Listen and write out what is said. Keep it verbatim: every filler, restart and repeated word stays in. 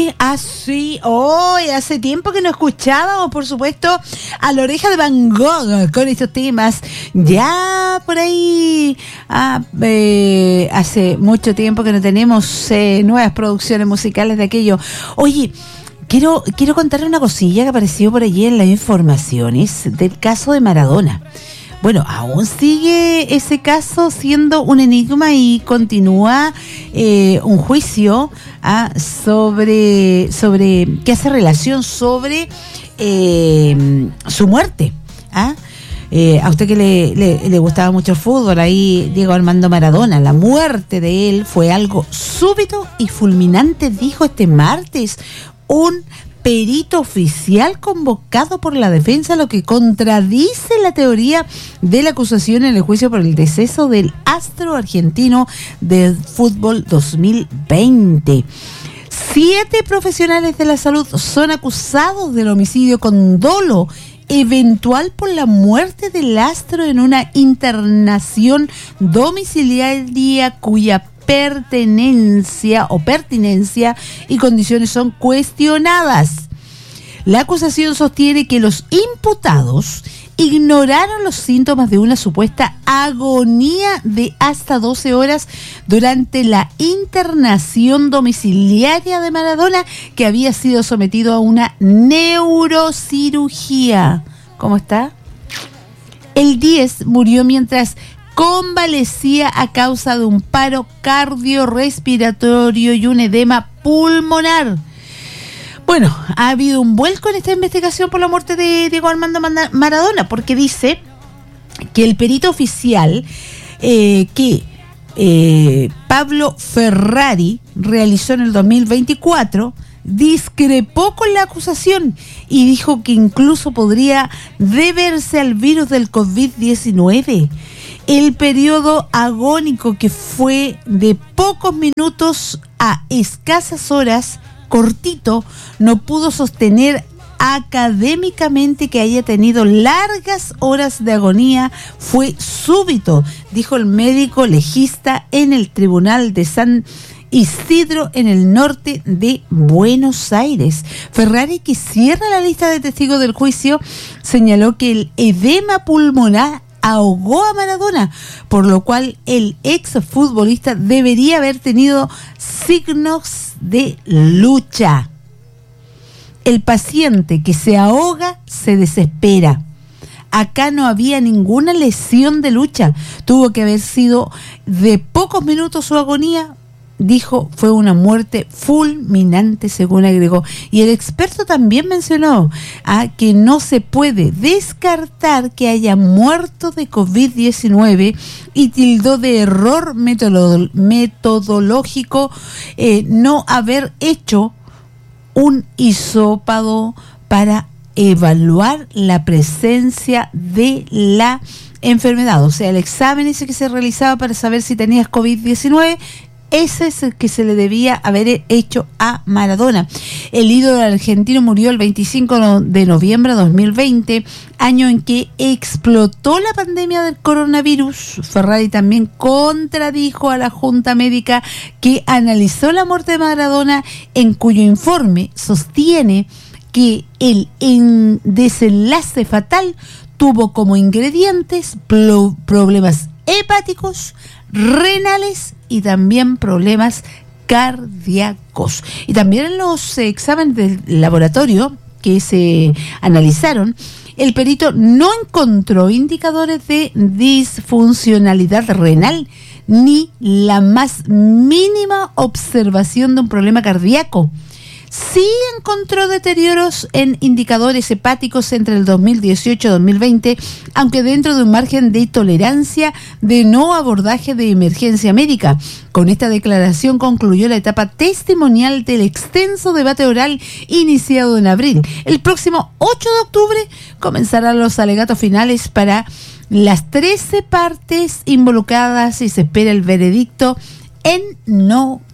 sí, así. Hoy oh, hace tiempo que no escuchábamos, por supuesto, a la Oreja de Van Gogh con estos temas. Ya por ahí, ah, eh, hace mucho tiempo que no tenemos eh, nuevas producciones musicales de aquello. Oye, quiero quiero contarle una cosilla que apareció por allí en las informaciones del caso de Maradona. Bueno, aún sigue ese caso siendo un enigma y continúa eh, un juicio ah, sobre sobre que hace relación sobre eh, su muerte. ¿ah? Eh, a usted que le, le, le gustaba mucho el fútbol, ahí Diego Armando Maradona, la muerte de él fue algo súbito y fulminante, dijo este martes un perito oficial convocado por la defensa, lo que contradice la teoría de la acusación en el juicio por el deceso del astro argentino del fútbol dos mil veinte. Siete profesionales de la salud son acusados del homicidio con dolo eventual por la muerte del astro en una internación domiciliaria cuya pertenencia o pertinencia y condiciones son cuestionadas. La acusación sostiene que los imputados ignoraron los síntomas de una supuesta agonía de hasta doce horas durante la internación domiciliaria de Maradona, que había sido sometido a una neurocirugía. ¿Cómo está? El diez murió mientras convalecía a causa de un paro cardiorrespiratorio y un edema pulmonar. Bueno, ha habido un vuelco en esta investigación por la muerte de Diego Armando Maradona, porque dice que el perito oficial eh, que eh, Pablo Ferrari realizó en el dos mil veinticuatro discrepó con la acusación y dijo que incluso podría deberse al virus del covid diecinueve. El periodo agónico, que fue de pocos minutos a escasas horas, cortito, no pudo sostener académicamente que haya tenido largas horas de agonía, fue súbito, dijo el médico legista en el Tribunal de San Isidro en el norte de Buenos Aires. Ferrari, que cierra la lista de testigos del juicio, señaló que el edema pulmonar ahogó a Maradona, por lo cual el exfutbolista debería haber tenido signos de lucha. El paciente que se ahoga se desespera. Acá no había ninguna lesión de lucha. Tuvo que haber sido de pocos minutos su agonía. Dijo, fue una muerte fulminante, según agregó. Y el experto también mencionó ah, que no se puede descartar que haya muerto de covid diecinueve y tildó de error metodolo- metodológico eh, no haber hecho un hisopado para evaluar la presencia de la enfermedad. O sea, el examen ese que se realizaba para saber si tenías covid diecinueve, ese es el que se le debía haber hecho a Maradona. El ídolo argentino murió el veinticinco de noviembre de dos mil veinte, año en que explotó la pandemia del coronavirus. Ferrari también contradijo a la Junta Médica que analizó la muerte de Maradona, en cuyo informe sostiene que el en desenlace fatal tuvo como ingredientes pro- problemas hepáticos, renales y también problemas cardíacos. Y también en los eh, exámenes del laboratorio que se analizaron, el perito no encontró indicadores de disfuncionalidad renal ni la más mínima observación de un problema cardíaco. Sí encontró deterioros en indicadores hepáticos entre el dos mil dieciocho y dos mil veinte, aunque dentro de un margen de tolerancia de no abordaje de emergencia médica. Con esta declaración concluyó la etapa testimonial del extenso debate oral iniciado en abril. El próximo ocho de octubre comenzarán los alegatos finales para las trece partes involucradas y se espera el veredicto en noviembre.